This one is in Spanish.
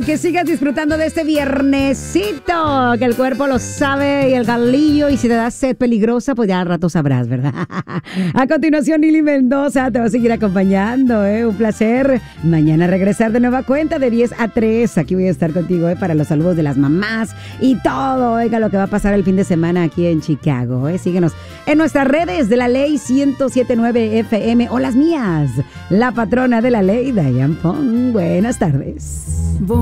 que sigas disfrutando de este viernesito, que el cuerpo lo sabe y el galillo, y si te da sed peligrosa, pues ya al rato sabrás, ¿verdad? A continuación, Nili Mendoza te va a seguir acompañando, un placer. Mañana regresar de nueva cuenta de 10 a 3. Aquí voy a estar contigo, para los saludos de las mamás y todo, oiga, lo que va a pasar el fin de semana aquí en Chicago, Síguenos en nuestras redes de la Ley 107.9 FM o las mías, la patrona de la ley, Diane Pong. Buenas tardes.